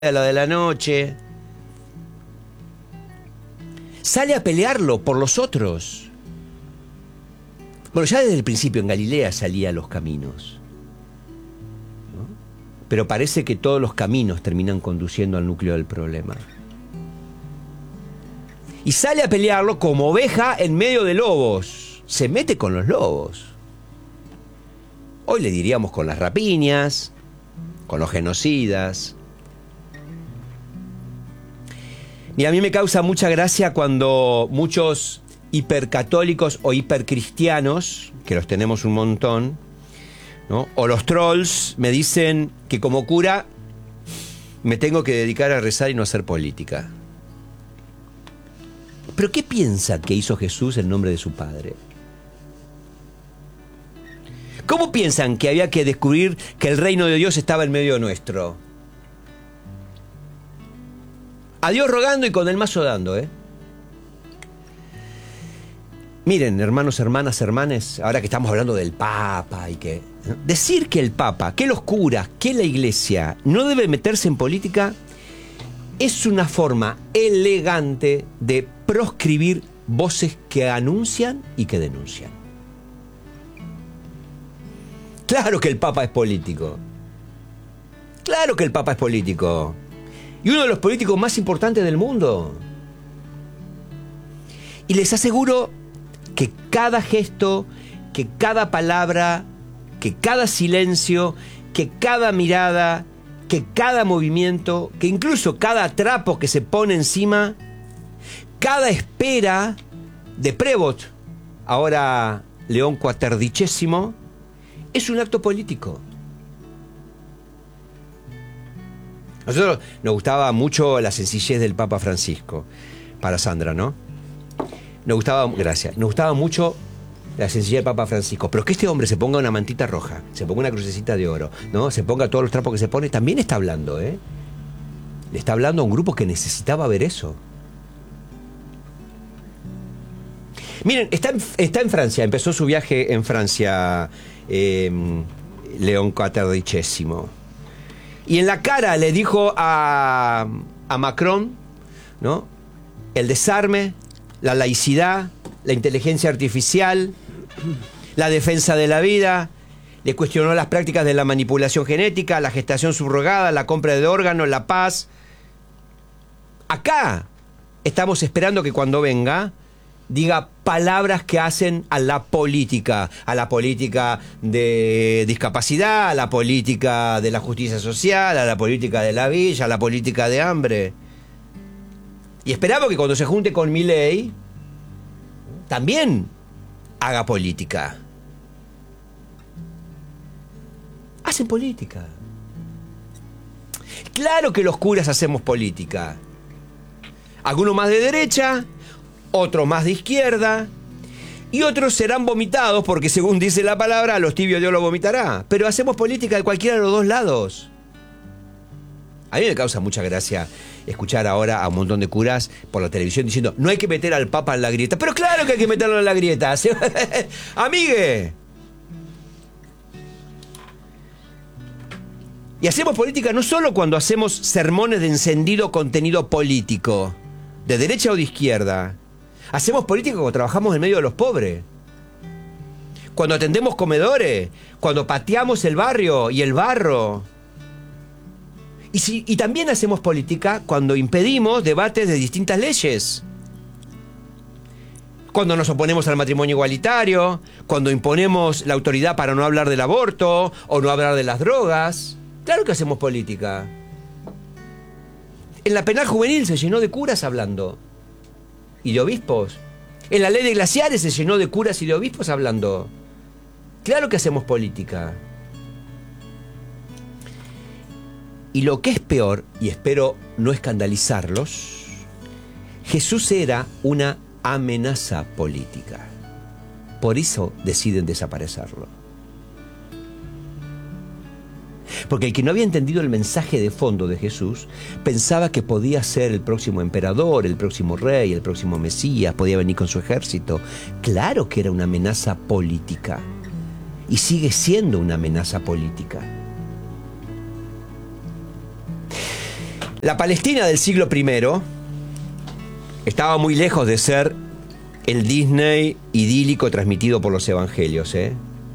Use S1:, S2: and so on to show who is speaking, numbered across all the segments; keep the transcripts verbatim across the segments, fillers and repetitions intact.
S1: a la de la noche. Sale a pelearlo por los otros. Bueno, ya desde el principio en Galilea salía a los caminos, ¿no? Pero parece que todos los caminos terminan conduciendo al núcleo del problema. Y sale a pelearlo como oveja en medio de lobos. Se mete con los lobos. Hoy le diríamos con las rapiñas, con los genocidas. Mira, a mí me causa mucha gracia cuando muchos hipercatólicos o hipercristianos, que los tenemos un montón, ¿no? O los trolls me dicen que como cura me tengo que dedicar a rezar y no hacer política. ¿Pero qué piensa que hizo Jesús en nombre de su Padre? ¿Cómo piensan que había que descubrir que el reino de Dios estaba en medio nuestro? A Dios rogando y con el mazo dando, ¿eh? Miren, hermanos, hermanas, hermanes, ahora que estamos hablando del Papa y que... ¿no? Decir que el Papa, que los curas, que la Iglesia no debe meterse en política es una forma elegante de proscribir voces que anuncian y que denuncian. Claro que el Papa es político. Claro que el Papa es político. Y uno de los políticos más importantes del mundo. Y les aseguro que cada gesto, que cada palabra, que cada silencio, que cada mirada, que cada movimiento, que incluso cada trapo que se pone encima, cada espera de Prevot, ahora León cuaterdicésimo, es un acto político. A nosotros nos gustaba mucho la sencillez del Papa Francisco, para Sandra, ¿no? Nos gustaba, gracias, nos gustaba mucho la sencillez del Papa Francisco, pero que este hombre se ponga una mantita roja, se ponga una crucecita de oro, ¿no? Se ponga todos los trapos que se pone, también está hablando, ¿eh? Le está hablando a un grupo que necesitaba ver eso. Miren, está en, está en Francia, empezó su viaje en Francia, eh, León cuaterdicésimo. Y en la cara le dijo a, a Macron, ¿no? El desarme, la laicidad, la inteligencia artificial, la defensa de la vida. Le cuestionó las prácticas de la manipulación genética, la gestación subrogada, la compra de órganos, la paz. Acá estamos esperando que cuando venga diga palabras que hacen a la política, a la política de discapacidad, a la política de la justicia social, a la política de la villa, a la política de hambre. Y esperamos que cuando se junte con Milei también haga política. Hacen política. Claro que los curas hacemos política. Algunos más de derecha, otros más de izquierda, y otros serán vomitados porque, según dice la palabra, a los tibios Dios los vomitará. Pero hacemos política de cualquiera de los dos lados. A mí me causa mucha gracia escuchar ahora a un montón de curas por la televisión diciendo no hay que meter al Papa en la grieta. Pero claro que hay que meterlo en la grieta. ¡Amigue! Y hacemos política no solo cuando hacemos sermones de encendido contenido político, de derecha o de izquierda. Hacemos política cuando trabajamos en medio de los pobres, cuando atendemos comedores, cuando pateamos el barrio y el barro. Y, si, y también hacemos política cuando impedimos debates de distintas leyes, cuando nos oponemos al matrimonio igualitario, cuando imponemos la autoridad para no hablar del aborto o no hablar de las drogas. Claro que hacemos política. En la penal juvenil se llenó de curas hablando y de obispos. En la ley de glaciares se llenó de curas y de obispos hablando. Claro que hacemos política. Y lo que es peor, y espero no escandalizarlos, Jesús era una amenaza política. Por eso deciden desaparecerlo. Porque el que no había entendido el mensaje de fondo de Jesús pensaba que podía ser el próximo emperador, el próximo rey, el próximo Mesías, podía venir con su ejército. Claro que era una amenaza política. Y sigue siendo una amenaza política. La Palestina del siglo primero estaba muy lejos de ser el Disney idílico transmitido por los evangelios, ¿eh?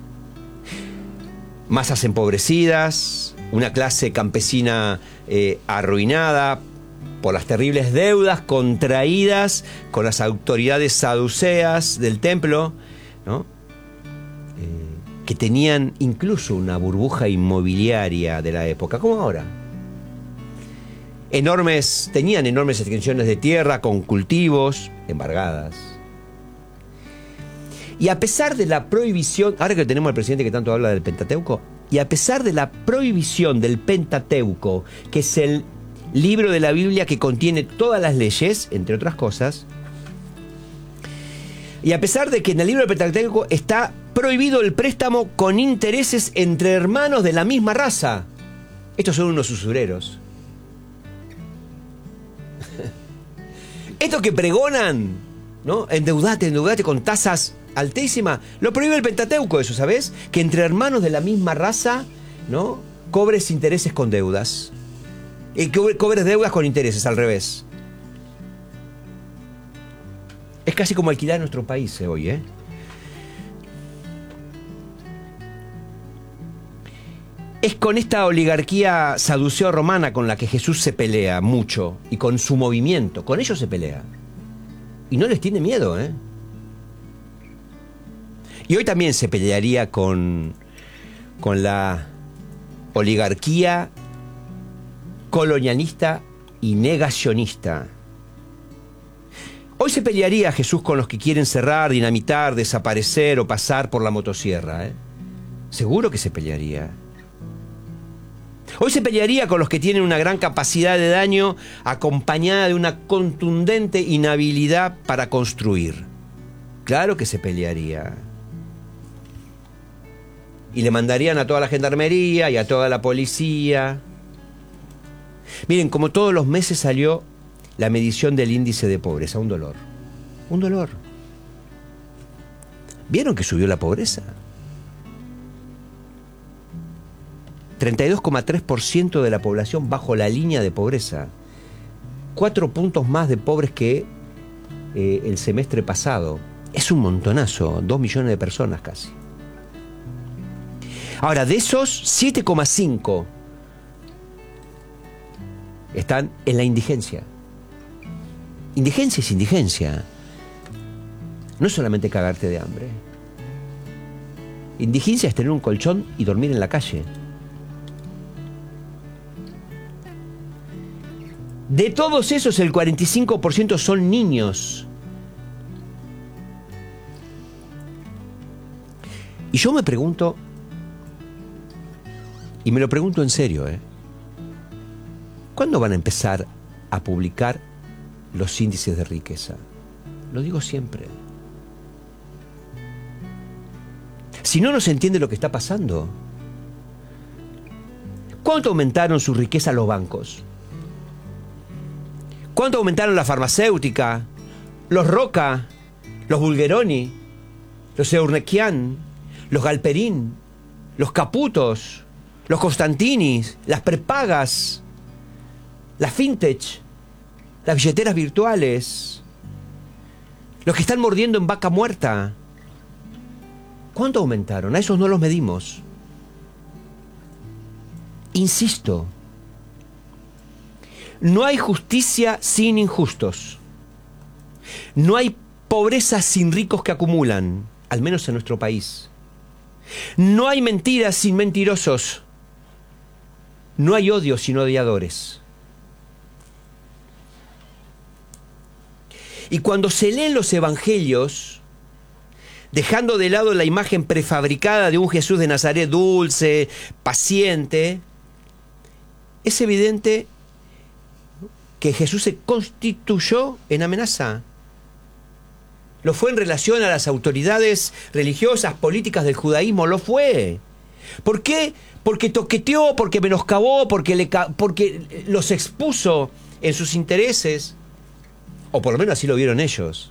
S1: Masas empobrecidas, una clase campesina eh, arruinada por las terribles deudas contraídas con las autoridades saduceas del templo, ¿no? Eh, que tenían incluso una burbuja inmobiliaria de la época, como ahora. Enormes, tenían enormes extensiones de tierra con cultivos embargadas. Y a pesar de la prohibición, ahora que tenemos al presidente que tanto habla del Pentateuco, y a pesar de la prohibición del Pentateuco, que es el libro de la Biblia que contiene todas las leyes, entre otras cosas, y a pesar de que en el libro del Pentateuco está prohibido el préstamo con intereses entre hermanos de la misma raza. Estos son unos usureros. Estos que pregonan, ¿no? Endeudate, endeudate con tasas altísimas. Lo prohíbe el Pentateuco eso, ¿sabes? Que entre hermanos de la misma raza, ¿no? Cobres intereses con deudas. Y cobres deudas con intereses, al revés. Es casi como alquilar nuestro país eh, hoy, ¿eh? Es con esta oligarquía saduceo romana con la que Jesús se pelea mucho, y con su movimiento, con ellos se pelea. Y no les tiene miedo, ¿eh? Y hoy también se pelearía con, con la oligarquía colonialista y negacionista. Hoy se pelearía Jesús con los que quieren cerrar, dinamitar, desaparecer o pasar por la motosierra, ¿eh? Seguro que se pelearía. Hoy se pelearía con los que tienen una gran capacidad de daño acompañada de una contundente inhabilidad para construir. Claro que se pelearía. Y le mandarían a toda la gendarmería y a toda la policía. Miren, como todos los meses salió la medición del índice de pobreza, un dolor. Un dolor. ¿Vieron que subió la pobreza? treinta y dos coma tres por ciento de la población bajo la línea de pobreza. Cuatro puntos más de pobres que eh, el semestre pasado. Es un montonazo, dos millones de personas casi. Ahora, de esos, siete coma cinco están en la indigencia. Indigencia es indigencia. No es solamente cagarte de hambre. Indigencia es tener un colchón y dormir en la calle. De todos esos, el cuarenta y cinco por ciento son niños. Y yo me pregunto, y me lo pregunto en serio, ¿eh? ¿Cuándo van a empezar a publicar los índices de riqueza? Lo digo siempre. Si no, no se entiende lo que está pasando. ¿Cuánto aumentaron su riqueza los bancos? ¿Cuánto aumentaron la farmacéutica, los Roca, los Bulgeroni, los Eurnequian, los Galperín, los Caputos, los Constantinis, las prepagas, las fintech, las billeteras virtuales, los que están mordiendo en vaca muerta? ¿Cuánto aumentaron? A esos no los medimos. Insisto, no hay justicia sin injustos. No hay pobreza sin ricos que acumulan, al menos en nuestro país. No hay mentiras sin mentirosos. No hay odio sin odiadores. Y cuando se leen los evangelios, dejando de lado la imagen prefabricada de un Jesús de Nazaret dulce, paciente, es evidente que Jesús se constituyó en amenaza. Lo fue en relación a las autoridades religiosas, políticas del judaísmo, lo fue. ¿Por qué? Porque toqueteó, porque menoscabó, porque, le, porque los expuso en sus intereses, o por lo menos así lo vieron ellos.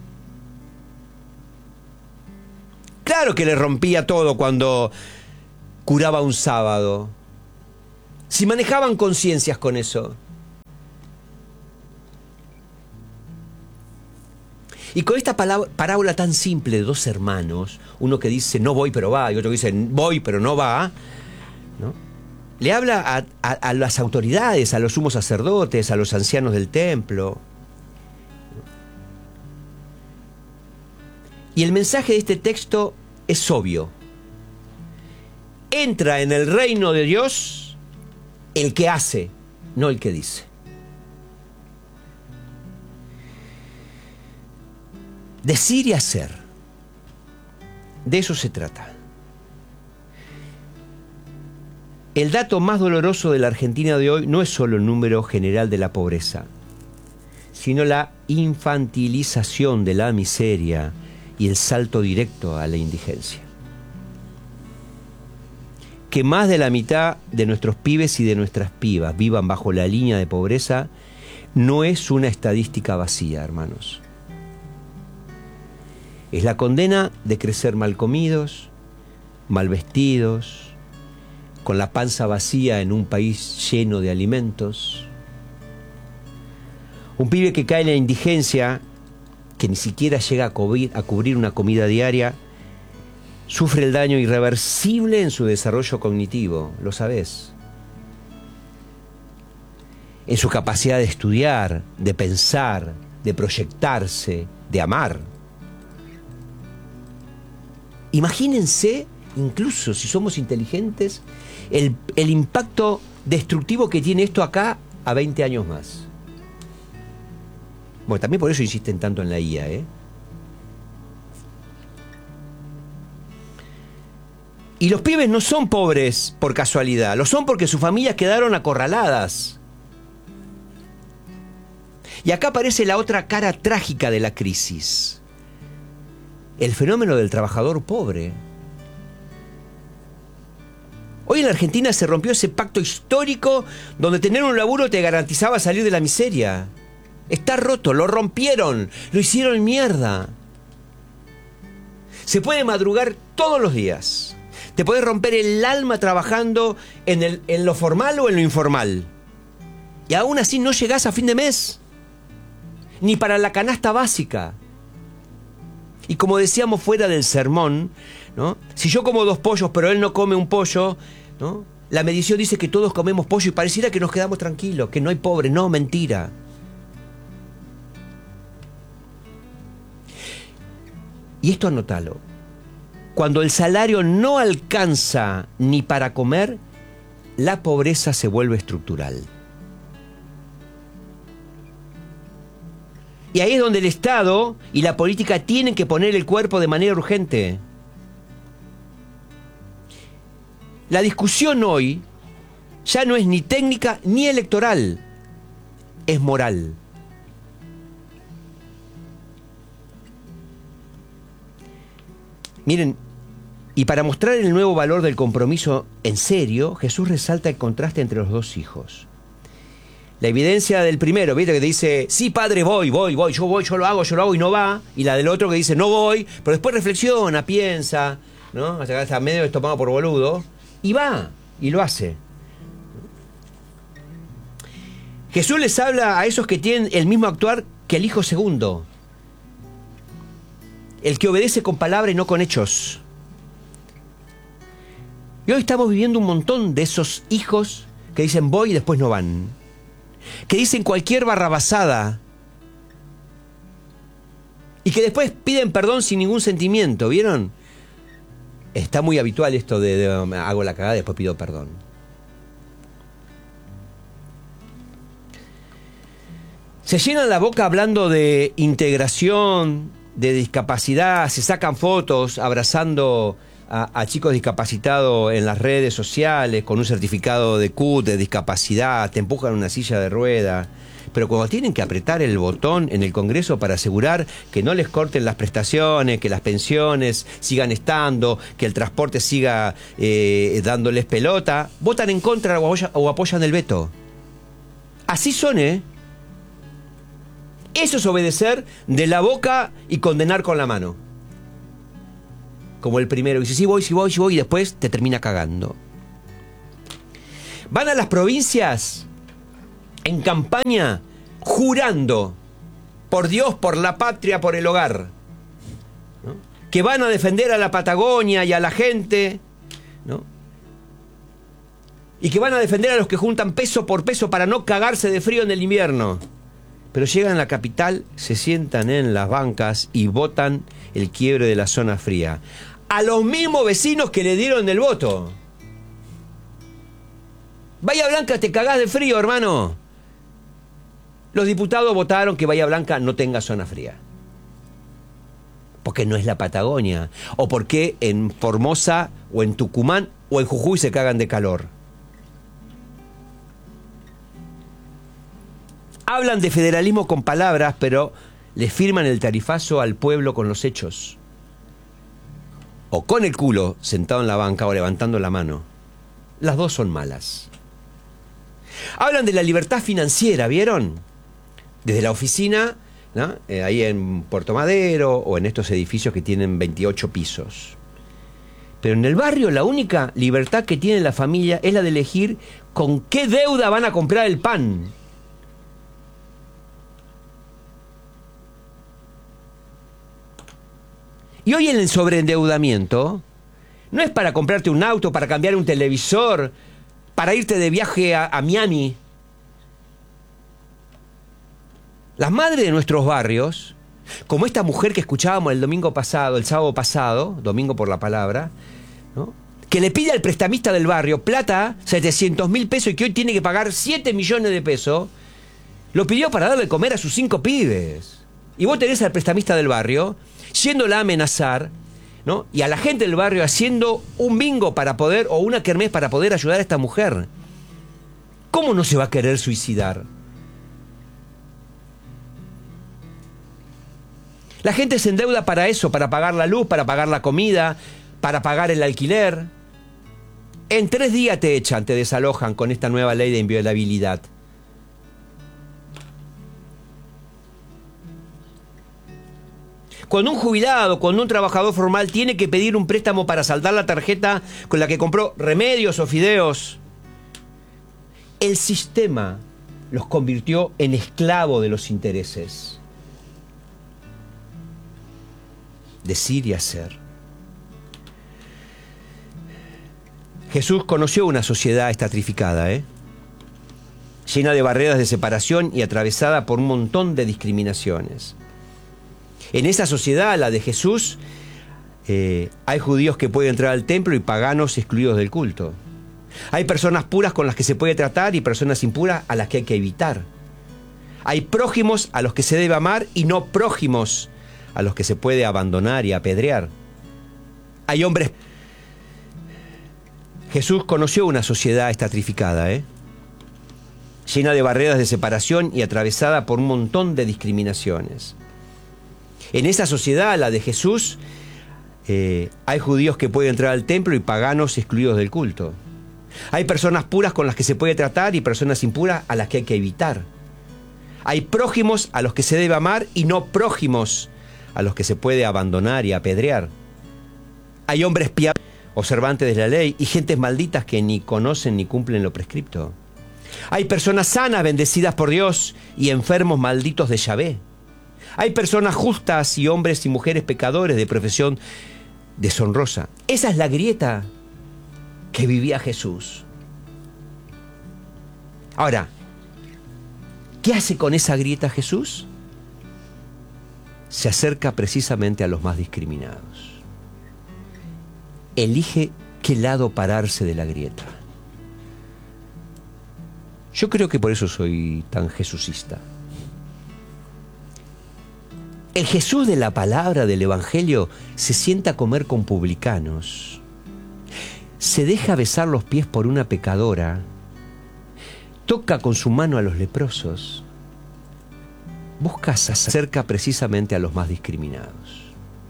S1: Claro que le rompía todo cuando curaba un sábado. Si manejaban conciencias con eso. Y con esta parábola tan simple de dos hermanos, uno que dice no voy pero va, y otro que dice voy pero no va, ¿no? Le habla a, a, a las autoridades, a los sumos sacerdotes, a los ancianos del templo. Y el mensaje de este texto es obvio. Entra en el reino de Dios el que hace, no el que dice. Decir y hacer. De eso se trata. El dato más doloroso de la Argentina de hoy no es solo el número general de la pobreza, sino la infantilización de la miseria y el salto directo a la indigencia. Que más de la mitad de nuestros pibes y de nuestras pibas vivan bajo la línea de pobreza no es una estadística vacía, hermanos. Es la condena de crecer mal comidos, mal vestidos, con la panza vacía en un país lleno de alimentos. Un pibe que cae en la indigencia, que ni siquiera llega a cubrir, a cubrir una comida diaria, sufre el daño irreversible en su desarrollo cognitivo, lo sabés. En su capacidad de estudiar, de pensar, de proyectarse, de amar. Imagínense, incluso si somos inteligentes, el, el impacto destructivo que tiene esto acá a veinte años más. Bueno, también por eso insisten tanto en la I A, ¿eh? Y los pibes no son pobres por casualidad, lo son porque sus familias quedaron acorraladas. Y acá aparece la otra cara trágica de la crisis. El fenómeno del trabajador pobre. Hoy en la Argentina se rompió ese pacto histórico donde tener un laburo te garantizaba salir de la miseria. Está roto, lo rompieron, lo hicieron mierda. Se puede madrugar todos los días. Te puedes romper el alma trabajando en, el, en lo formal o en lo informal. Y aún así no llegás a fin de mes. Ni para la canasta básica. Y como decíamos fuera del sermón, ¿no? Si yo como dos pollos pero él no come un pollo, ¿no? La medición dice que todos comemos pollo y pareciera que nos quedamos tranquilos, que no hay pobres. No, mentira. Y esto anótalo. Cuando el salario no alcanza ni para comer, la pobreza se vuelve estructural. Y ahí es donde el Estado y la política tienen que poner el cuerpo de manera urgente. La discusión hoy ya no es ni técnica ni electoral, es moral. Miren, y para mostrar el nuevo valor del compromiso en serio, Jesús resalta el contraste entre los dos hijos. La evidencia del primero, ¿viste? Que dice, sí, padre, voy, voy, voy, yo voy, yo lo hago, yo lo hago y no va. Y la del otro que dice, no voy, pero después reflexiona, piensa, ¿no? Hasta está medio tomado por boludo. Y va, y lo hace. Jesús les habla a esos que tienen el mismo actuar que el hijo segundo. El que obedece con palabra y no con hechos. Y hoy estamos viviendo un montón de esos hijos que dicen voy y después no van. Que dicen cualquier barrabasada. Y que después piden perdón sin ningún sentimiento, ¿vieron? Está muy habitual esto de, de hago la cagada y después pido perdón. Se llenan la boca hablando de integración, de discapacidad, se sacan fotos abrazando a, a chicos discapacitados en las redes sociales con un certificado de C U T, de discapacidad, te empujan en una silla de rueda. Pero cuando tienen que apretar el botón en el Congreso para asegurar que no les corten las prestaciones, que las pensiones sigan estando, que el transporte siga eh, dándoles pelota, votan en contra o, apoya, o apoyan el veto. Así son, ¿eh? Eso es obedecer de la boca y condenar con la mano. Como el primero, que dice, sí voy, sí voy, sí voy, y después te termina cagando. Van a las provincias en campaña jurando por Dios, por la patria, por el hogar, ¿no? Que van a defender a la Patagonia y a la gente, ¿no? Y que van a defender a los que juntan peso por peso para no cagarse de frío en el invierno. Pero llegan a la capital, se sientan en las bancas y votan el quiebre de la zona fría. A los mismos vecinos que le dieron el voto. Bahía Blanca, te cagás de frío, hermano. Los diputados votaron que Bahía Blanca no tenga zona fría. Porque no es la Patagonia. O porque en Formosa, o en Tucumán, o en Jujuy se cagan de calor. Hablan de federalismo con palabras, pero le firman el tarifazo al pueblo con los hechos. O con el culo, sentado en la banca o levantando la mano. Las dos son malas. Hablan de la libertad financiera, ¿vieron? Desde la oficina, ¿no? Eh, ahí en Puerto Madero o en estos edificios que tienen veintiocho pisos. Pero en el barrio la única libertad que tiene la familia es la de elegir con qué deuda van a comprar el pan. Y hoy el sobreendeudamiento no es para comprarte un auto, para cambiar un televisor, para irte de viaje a, a Miami. Las madres de nuestros barrios, como esta mujer que escuchábamos el domingo pasado, el sábado pasado, domingo por la palabra, ¿no? Que le pide al prestamista del barrio plata, setecientos mil pesos, y que hoy tiene que pagar siete millones de pesos, lo pidió para darle de comer a sus cinco pibes. Y vos tenés al prestamista del barrio yéndola a amenazar, ¿no? Y a la gente del barrio haciendo un bingo para poder, o una kermés para poder ayudar a esta mujer. ¿Cómo no se va a querer suicidar? La gente se endeuda para eso, para pagar la luz, para pagar la comida, para pagar el alquiler. En tres días te echan, te desalojan con esta nueva ley de inviolabilidad. Cuando un jubilado, cuando un trabajador formal tiene que pedir un préstamo para saldar la tarjeta con la que compró remedios o fideos, el sistema los convirtió en esclavos de los intereses. Decir y hacer. Jesús conoció una sociedad estratificada, ¿eh? llena de barreras de separación y atravesada por un montón de discriminaciones. En esa sociedad, la de Jesús, eh, hay judíos que pueden entrar al templo y paganos excluidos del culto. Hay personas puras con las que se puede tratar y personas impuras a las que hay que evitar. Hay prójimos a los que se debe amar y no prójimos a los que se puede abandonar y apedrear. Hay hombres... Jesús conoció una sociedad estratificada, ¿eh? llena de barreras de separación y atravesada por un montón de discriminaciones. En esa sociedad, la de Jesús, eh, hay judíos que pueden entrar al templo y paganos excluidos del culto. Hay personas puras con las que se puede tratar y personas impuras a las que hay que evitar. Hay prójimos a los que se debe amar y no prójimos a los que se puede abandonar y apedrear. Hay hombres piadosos, observantes de la ley, y gentes malditas que ni conocen ni cumplen lo prescripto. Hay personas sanas, bendecidas por Dios, y enfermos malditos de Yahvé. Hay personas justas y hombres y mujeres pecadores de profesión deshonrosa. Esa es la grieta que vivía Jesús. Ahora, ¿qué hace con esa grieta Jesús? Se acerca precisamente a los más discriminados. Elige qué lado pararse de la grieta. Yo creo que por eso soy tan jesucista. El Jesús de la palabra del Evangelio se sienta a comer con publicanos, se deja besar los pies por una pecadora, toca con su mano a los leprosos, busca se acerca precisamente a los más discriminados.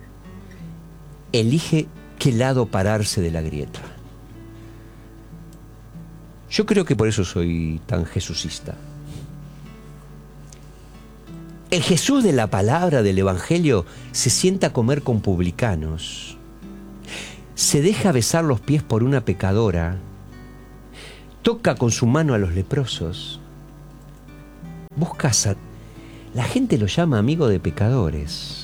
S1: Elige qué lado pararse de la grieta. Yo creo que por eso soy tan jesucista. El Jesús de la palabra del Evangelio se sienta a comer con publicanos, se deja besar los pies por una pecadora, toca con su mano a los leprosos, busca La gente lo llama amigo de pecadores.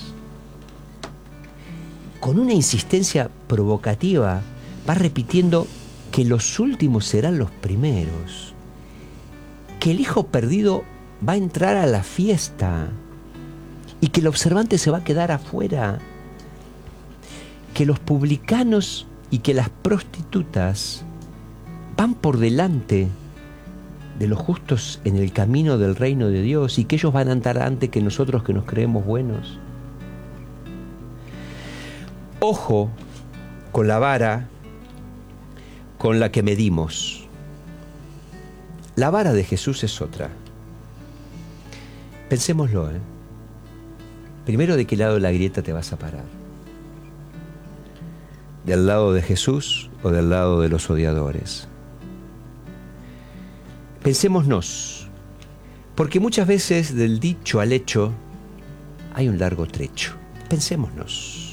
S1: Con una insistencia provocativa va repitiendo que los últimos serán los primeros, que el hijo perdido va a entrar a la fiesta y que el observante se va a quedar afuera, que los publicanos y que las prostitutas van por delante de los justos en el camino del reino de Dios y que ellos van a andar antes que nosotros que nos creemos buenos. Ojo con la vara con la que medimos. La vara de Jesús es otra. Pensémoslo, ¿eh? Primero, ¿de qué lado de la grieta te vas a parar? ¿Del lado de Jesús o del lado de los odiadores? Pensémonos, porque muchas veces del dicho al hecho hay un largo trecho. Pensémonos.